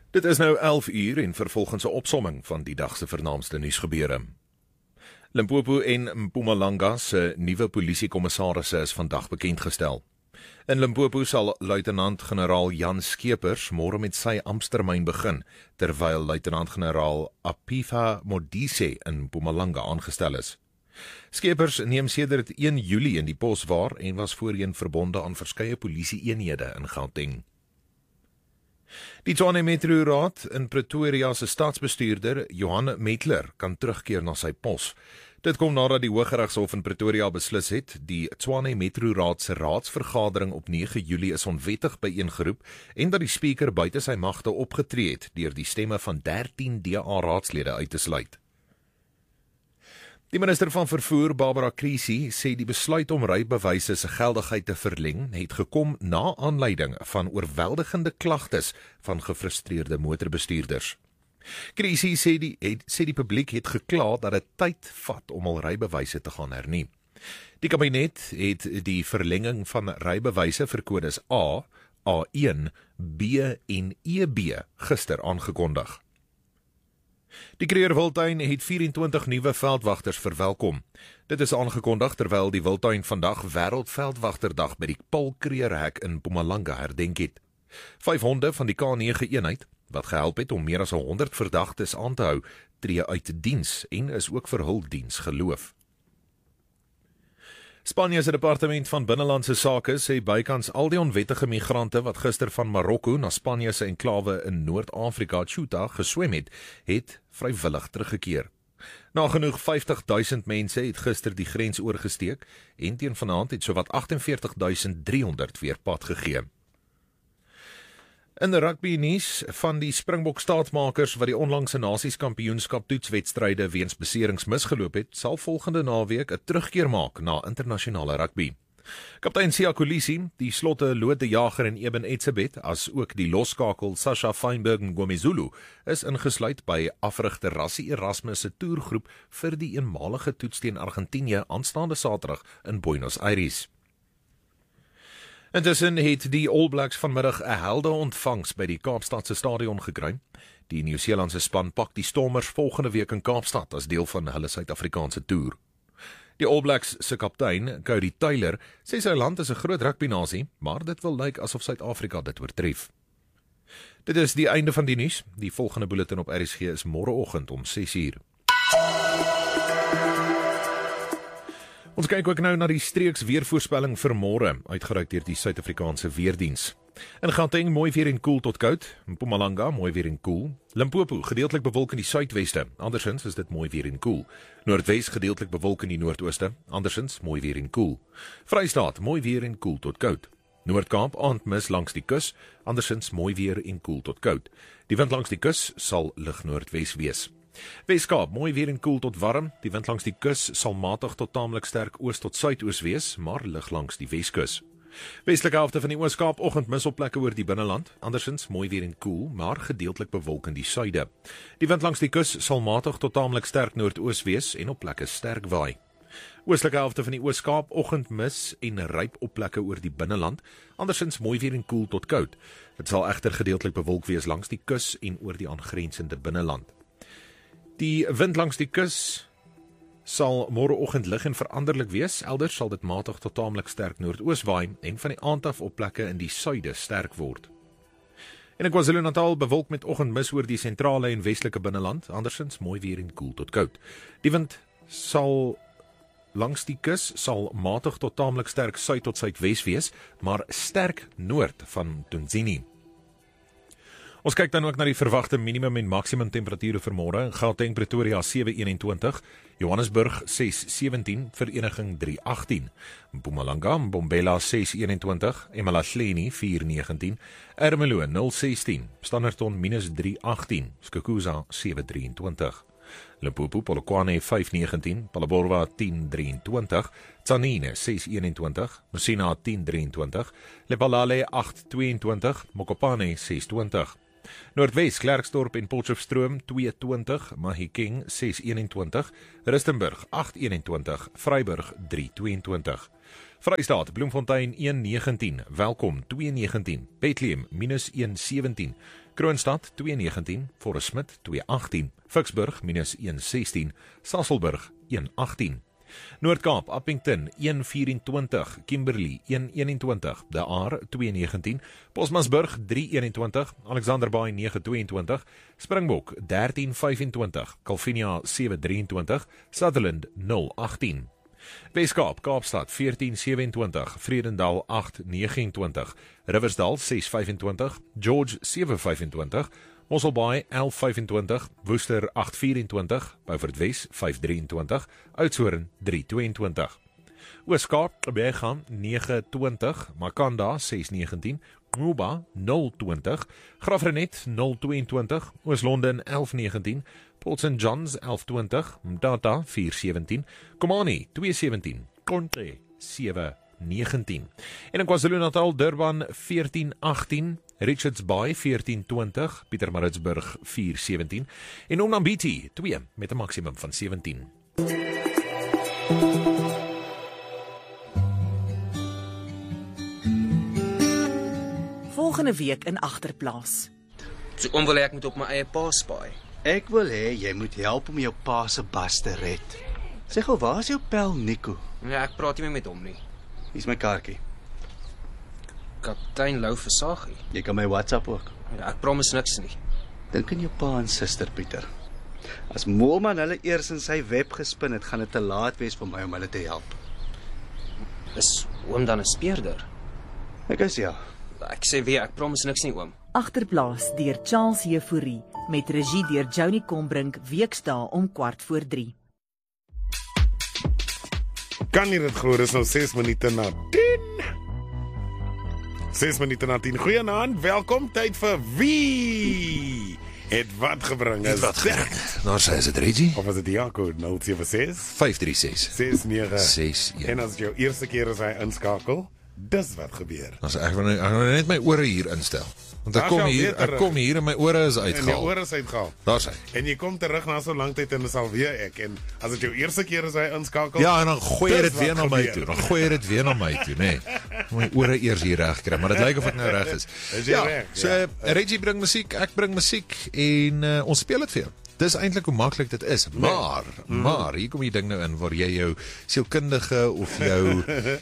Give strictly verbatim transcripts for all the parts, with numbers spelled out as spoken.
Dit is nou elf uur en vervolgens 'n opsomming van die dag se vernaamste nuusgebeure. Limpopo en Mpumalanga se nuwe polisiekommissarisse is vandag bekendgestel. In Limpopo sal luitenant-generaal Jan Skeepers môre met sy amptetermyn begin, terwyl luitenant-generaal Apifa Modise in Mpumalanga aangestel is. Skeepers neem sedert een Julie in die pos waar en was voorheen verbonde aan verskeie polisie-eenhede in Gauteng. Die Tshwane Metro Raad in Pretoria se staatsbestuurder, Johan Metler, kan terugkeer na sy pos. Dit kom nadat die Hooggeregshof in Pretoria beslis het, die Tshwane Metro Raad se raadsvergadering op nege Julie is onwettig byeengeroep en dat die spreker buite sy magte opgetree het deur die stemme van dertien D A raadslede uit te sluit. Die minister van vervoer, Barbara Creecy, sê die besluit om rybewyse se geldigheid te verleng het gekom na aanleiding van oorweldigende klagtes van gefrustreerde motorbestuurders. Creecy sê die, het, sê die publiek het gekla dat dit tyd vat om al rybewyse te gaan hernie. Die kabinet het die verlenging van rybewyse vir kodes A, A een, B en E B gister aangekondig. Die Kruger Wildtuin het vyf-en-twintig nuwe veldwagters verwelkom. Dit is aangekondig terwyl die Wildtuin vandag Wêreldveldwagterdag by die Paul Kruger hek in Mpumalanga herdenk het. Vyf honde van die K nege eenheid, wat gehelp het om meer as honderd verdagtes aan te hou, tree uit diens en is ook vir hul diens geloof. Spanje se departement van binnelandse sake sê bykans al die onwettige migrante wat gister van Marokko na Spanje se enklawe in Noord-Afrika, Ceuta, geswem het, het vrywillig teruggekeer. Nagenoeg vyftig duisend mense het gister die grens oorgesteek en teen vanaand het sowat agt en veertig duisend driehonderd weer pad gegee. In die rugby nuus van die Springbok staatmakers wat die onlangse nasieskampioenskap toetswedstryde weens beserings misgeloop het, sal volgende naweek 'n terugkeer maak na internasionale rugby. Kaptein Siya Kolisi, die slotte Lood de Jager en Eben Etzebeth, as ook die loskakel Sasha Feinberg Ngomezulu, is ingesluit by afrigter Rassie Erasmus se toergroep vir die eenmalige toets teen Argentinië aanstaande Saterdag in Buenos Aires. Intussen het die All Blacks vanmiddag 'n helde ontvangs by die Kaapstadse stadion gekry. Die Nieu-Seelandse span pak die Stormers volgende week in Kaapstad as deel van hulle Suid-Afrikaanse toer. Die All Blacks se kaptein, Cody Taylor, sê sy land is 'n groot rugbynasie, maar dit wil lyk asof Suid-Afrika dit oortref. Dit is die einde van die nuus. Die volgende bulletin op R S G is môreoggend om ses uur. Ons kyk ook nou na die streeks weervoorspelling vir môre, uitgereik deur die Suid-Afrikaanse Weerdiens. In Gauteng mooi weer en koel tot koud, Mpumalanga mooi weer en koel, Limpopo gedeeltelik bewolk in die suidweste, andersins is dit mooi weer en koel, Noordwes gedeeltelik bewolk in die noordooste, andersins mooi weer en koel, Vrystaat mooi weer en koel tot koud, Noord-Kaap aandmis langs die kus, andersins mooi weer en koel tot koud, die wind langs die kus sal lig noordwes wees. Weskaap, mooi weer en koel tot warm, die wind langs die kus sal matig tot taamlik sterk oos tot suidoos wees, maar lig langs die Weskus. Westelike helfte van die Ooskaap, oggendmis op plekke oor die binneland, andersins mooi weer en koel, maar gedeeltelik bewolk in die suide. Die wind langs die kus sal matig tot taamlik sterk noordoos wees en op plekke sterk waai. Oostelike helfte van die Ooskaap, oggendmis en ryp op plekke oor die binneland, andersins mooi weer en koel tot koud. Dit sal egter gedeeltelik bewolk wees langs die kus en oor die aangrensende binneland. Die wind langs die kus sal môreoggend lig en veranderlik wees, elders sal dit matig tot taamlik sterk noordoos waai en van die aand af op plekke in die suide sterk word. En in KwaZulu-Natal bewolk met oggendmis oor die sentrale en westelike binneland, andersins mooi weer en koel tot koud. Die wind sal langs die kus sal matig tot taamlik sterk suid tot suidwes wees, maar sterk noord van Tunzini. Ons kyk dan ook na die verwagte minimum en maksimum temperature vir môre. Gauteng, Pretoria sewe eenentwintig, Johannesburg ses sewentien, Vereniging drie agttien, Mpumalanga, Mbombela ses eenentwintig, eMalahleni vier negentien, Ermelo nul sestien, Standerton minus drie agttien, Skukuza sewe drieëntwintig. Limpopo, Polokwane vyf negentien, Phalaborwa tien drieëntwintig, Tzaneen ses eenentwintig, Messina tien drieëntwintig, Lephalale agt tweeëntwintig, Mokopane ses twintig. Noordwes, Klerksdorp en Potchefstroom twee twintig, Mahikeng ses eenentwintig, Rustenburg agt eenentwintig, Vryburg drie tweeëntwintig. Vrystaat, Bloemfontein een negentien, Welkom twee negentien, Bethlehem minus een sewentien, Kroonstad twee negentien, Forest Smith twee agtien, Vicksburg minus een sestien, Sasolburg een agtien. Noord-Kaap, Appington een vyf-en-twintig, Kimberley een een-en-twintig, De Aar twee negentien, Bosmansburg drie een-en-twintig, Alexanderbaai negen twee-en-twintig, Springbok dertien vyf-en-twintig, Calvinia sewe drie-en-twintig, Sutherland nul agtien. Weskaap, Kaapstad veertien sewe-en-twintig, Vredendal agt nege-en-twintig, Riversdal ses vyf-en-twintig, George sewe vyf-en-twintig, Mosselbaai elf vyf-en-twintig, Worcester agt vyf-en-twintig, Beaufort Wes vyf drie-en-twintig, Oudtshoorn drie twee-en-twintig. Ooskaap, Bergam nege twintig, Makanda ses negentien, Muba nul twintig, Graaff-Reinet nul twee-en-twintig, Oos-London elf negentien, Port Saint John's elf twintig, Mthatha vier sewentien, Komani twee sewentien, Konte sewe negentien. En in KwaZulu-Natal, Durban veertien agtien, Richards Bay veertien twintig, Pietermaritzburg vier sewentien en Omnambiti twee met 'n maksimum van sewentien. Volgende week in Agterplaas. So oom wil ek moet op my eie pa spaai. Ek wil hê jy moet help om jou pa se bas te red. Sê gou, waar is jou pel Nico? Ja, ek praat nie meer met hom nie. Hier's my kaartjie. Kaptein Lou Versagie. Jy kan my WhatsApp ook. Ja, ek promise niks nie. Dink aan jou pa en suster Pieter. As Moelman hulle eers in sy web gespin het, gaan dit te laat wees vir my om hulle te help. Is oom dan 'n speurder? Ek is ja. Ek sê weer, ek promise niks nie oom. Agterplaas deur Charles Jefouri met regie deur Johnny Combrink, weksdae om kwart voor drie. Kan jy dit glo, dis nou ses minute na tien. ses minute na tien. Goeienaand, welkom, tyd vir Wie het wat gebring? Het wat gebring? Nou sê is dit Reggie? Of is dit Jaco nul sewe ses vyf drie ses ses nege ses een. En as jou eerste keer is hy inskakel, dis wat gebeur. Ons ek wil ek wil net my ore hier instel. Want ek Daar kom sal hier, beter ek kom hier en my ore is En jou uitgehaal. ore is uitgehaal. Daar's hy. En jy kom terug na so lank tyd en dis alweer ek. En as dit jou eerste keer is hy inskakel, Ja, en dan gooi jy dis dit weer wat na my gebeur. toe. Dan gooi jy dit weer na my toe, nê. Nee. My ore eers hier reg kry, maar dit lyk of ek nou reg is. Is jy Ja, reg? so Ja. Reggie bring musiek, ek bring musiek en uh, ons speel dit vir jou. Dis eintlik hoe maklik dit is. Maar, Mm. maar hier kom die ding nou in waar jy jou sielkundige of jou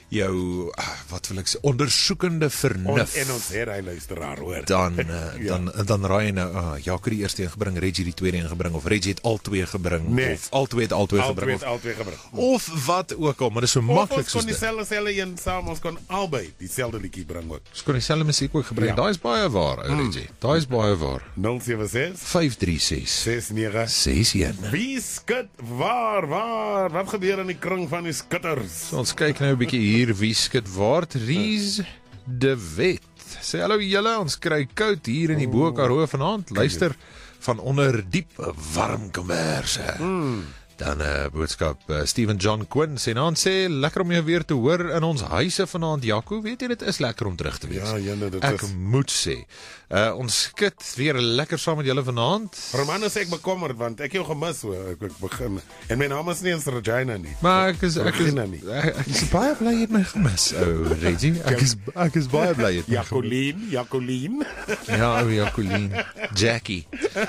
jou ah, wat wil ek sê, ondersoekende Ons, vernuf en ons het hy luisteraar, hoor. dan uh, Ja. dan dan raai jy nou, ah, Jaco die eerste een gebring, Reggie die tweede een gebring of Reggie het al twee gebring Nee. of al twee het al twee Al gebring twee, of, al twee gebring. of wat ook al, maar dit is so Of maklik ons kon soos dit. dieselfde selle een saam, ons kon albei dieselfde liedjie bring ook. Ons kon dieselfde musiek ook gebring. Ja. Daai is baie waar, ou Reggie. Daai is baie waar. nul sewe ses vyf drie ses ses nege ses een. Wie skit waar, waar? Wat gebeur in die kring van die skitters? So, ons kyk nou 'n bietjie hier wie skit waard. Ries de Wet. Sê hallo julle, ons kry koud hier in die Bo-Karoo vanaand. Luister van onder diep warm komberse. Hmm. Dan 'n uh, boodskap uh, Stephen John Quinn sê nou sê lekker om jou weer te hoor in ons huise vanaand, Jaco. Weet jy dit is lekker om terug te wees. Ja, jene, dit Ek is- moet sê. Uh, ons skit weer lekker saam met julle vanaand. Roman is ek bekommerd want ek jou gemis hoor. Ek, ek begin. En my naam is nie eens Regina nie. Maar ek is ek is, Regina nie. ek, ek is baie bly jy het my gemis, ou Reggie. Ek is ek is baie bly jy het my gemis. Jacolien, Jacolien. Ja, ou Jacolien, Jackie.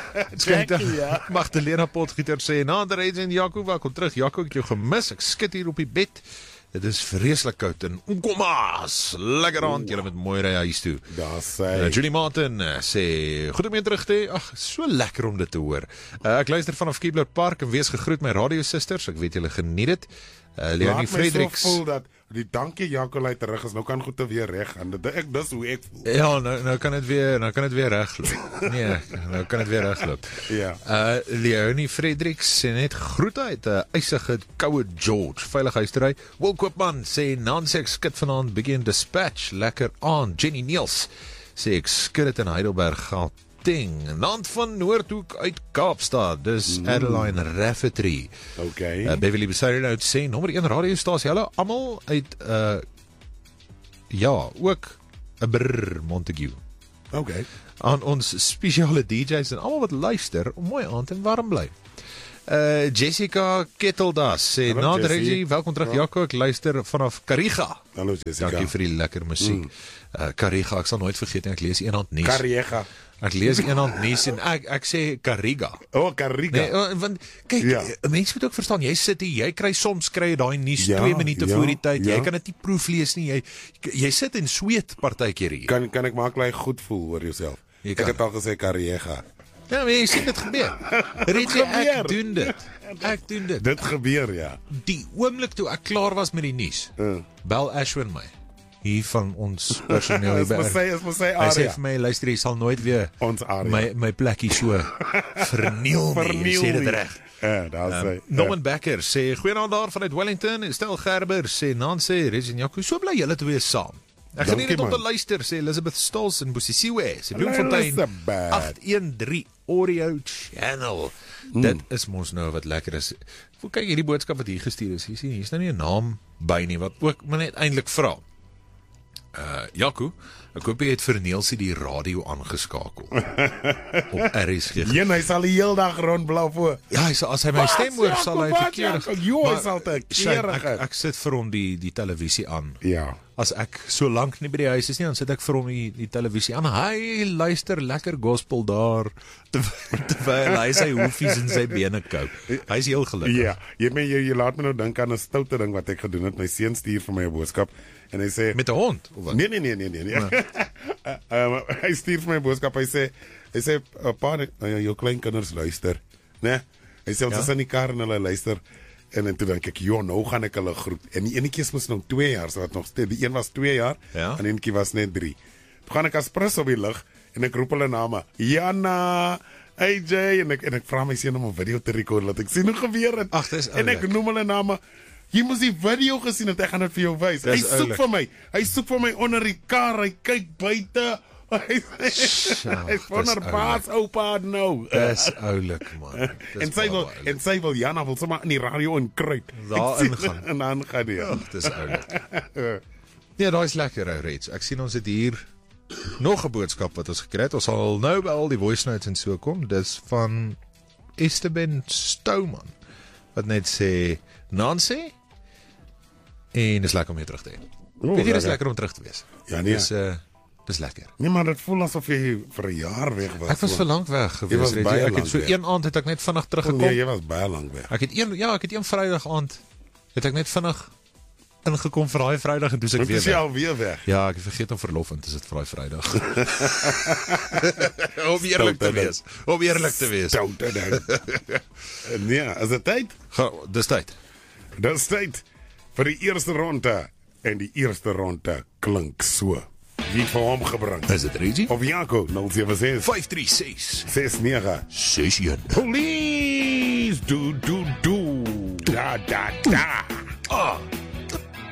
Jackie, ja. Magdalena Potgieter sê, "Na die Reggie en Jaco, welkom terug. Jaco, ek het jou gemis. Ek skit hier op die bed. Dit is vreeslik koud in Nkomas. Lekker aand, julle met mooi ry huis toe." Daar sê Uh, Julie Martin uh, sê, "Goed om jou terug te hê. Ag, so lekker om dit te hoor. Uh, ek luister vanaf Keebler Park en wees gegroet my radiosusters. Ek weet julle geniet dit. Uh, Leonie Laat my Fredericks. so voel dat die dankie Jacolai terug is. Nou kan goed te weer reg gaan. Dit ek dis hoe ek voel. Ja, nou nou kan dit weer, nou kan dit weer regloop. Nee, nou kan dit weer regloop. Ja. Uh Leonie Fredericks sê net groete uit 'n uh, eisige koue George. Veilig huis te ry. Wil Koopman sê Nancy ek skit vanaand begin dispatch lekker aan. Jenny Niels sê ek skit dit in Heidelberg Gauteng. Nant van Noordhoek uit Kaapstad. Dis mm. Adeline Rafferty. Okay. Uh, Beverly Besaidenhout sê nommer een radiostasie. Hallo almal uit uh ja, ook 'n brr Montague. Okay. Aan ons spesiale D J's en almal wat luister, om mooi aand en warm bly. Uh Jessica Ketteldas sê, Hallo, "Na Jessie. Reggie, welkom terug Ja. Jaco, ek luister vanaf Kariga." Hallo Jessica. Dankie vir die lekker musiek. Mm. Uh Kariga, ek sal nooit vergeet nie, ek lees eendag nuus. Kariega. Ek lees eendag nuus en ek ek sê Kariga. O, oh, Kariga. Nee, want kyk, Ja. mense moet ook verstaan, jy sit hier, jy kry soms kry jy daai nuus Ja, twee minute ja, voor die tyd. ja. Jy kan dit nie proef lees nie. Jy jy sit en sweet partykeer hier. Kan kan ek maak jy goed voel oor jouself? Jy Ek kan. het al gesê Kariega. Ja, maar jy sien dit gebeur. Ritchie, ek gebeur. doen dit. Ek doen dit. Dit gebeur, ja. Die oomblik toe ek klaar was met die nuus, Uh. bel Ashwin my. Hier van ons personeel hier Is by. mos sê, is mos sê Hy sê area. vir my, luister, jy sal nooit weer Ons area. my my plekkie so verniel nie. Jy Verniel sê dit nie. reg. Ja, daar sê. Norman Becker sê goeienaand daar vanuit Wellington. Stel Gerber sê Nancy, Regine Jaco, so bly julle twee saam. Ek geniet dit om te man. luister, sê Elizabeth Stols in Bosisiwe, sê Bloemfontein Elizabeth. agt een drie Audio Channel. Mm. Dit is mos nou wat lekker is. Ek kyk hierdie boodskap wat hier gestuur is. Hier sien hier's nou nie 'n naam by nie wat ook maar net eintlik vra. Uh Jaco, ek hoop jy het vir Neelsie die radio aangeskakel op R S G. Een, hy sal die heel dag rondblou voor. Ja, hy sal, as hy my stem hoor, Jaco, sal hy wat, verkeerd. Jaco? Jo, hy sal te Shane, ek, keerigheid. ek sit vir hom die die televisie aan. Ja. As ek so lank nie by die huis is nie, dan sit ek vir hom die, die televisie aan. Hy luister lekker gospel daar terwyl, terwyl hy sy hoefies in sy bene kou. Hy is heel gelukkig. Ja, jy, jy, jy, jy laat my nou dink aan 'n stoute ding wat ek gedoen het. My seun stuur vir my 'n boodskap en hy sê Met 'n hond of wat? Nee nee nee nee nee. nee. um, hy stuur vir my 'n boodskap. Hy sê hy sê uh, pa, uh, jou kleinkinders luister, né? Hy sê ons Ja? is in die kar en hulle luister. En en toe dink ek, "Jo, nou gaan ek hulle groet." En die enetjie is mos nou twee jaar, so wat nog steeds. Die een was twee jaar Ja. en die enetjie was net drie. Toe gaan ek as prins op die lug en ek roep hulle name. Jana, A J en ek en ek vra my seun om 'n video te rekord laat ek sien hoe gebeur dit. Ag, dis en ek oulik. noem hulle name. Jy moes die video gesien het, ek gaan dit vir jou wys. Hy Dis soek oulik. vir my. Hy soek vir my onder die kar. Hy kyk buite. Hy Hy's wonder dis paas oupa nou. Dis oulik man. Dis En sy wil baie oulik. en sy wil Jana wil sommer in die radio inkruip. Daar Ek sien- ingaan. En dan gaan die. Ag, dis oulik. Ja, daai is lekker ou Reds. Ek sien ons het hier nog 'n boodskap wat ons gekry het. Ons sal nou by al die voice notes en so kom. Dis van Esteban Stouman wat net sê Nancy en dis lekker om weer terug te hê. O, Weet jy, dis lekker. lekker om terug te wees. Ja, nee. Dis uh dis lekker. Nee, maar dit voel asof jy vir 'n jaar weg was. Ek was vir lank weg Jy gewees. was Reggie. baie Ek lank het so weg. een aand het ek net vinnig teruggekom. Nee, jy was baie lank weg. Ek het een ja, ek het een Vrydag aand het ek net vinnig ingekom vir daai Vrydag en toe is ek Dit weer is jy weg. alweer weg. Ja, ek het vergeet om verlof in te sit vir daai Vrydag. Om eerlik te Stoute wees. Om eerlik te wees. Stoute ding. Nee, is dit tyd? Ga, dis tyd. Dis tyd vir die eerste ronde. En die eerste ronde klink so. Wie vir hom gebring? Is dit Reggie? Of Jaco nul sewe ses vyf drie ses ses nege. ses een. Police do do do. Da da da. Ah,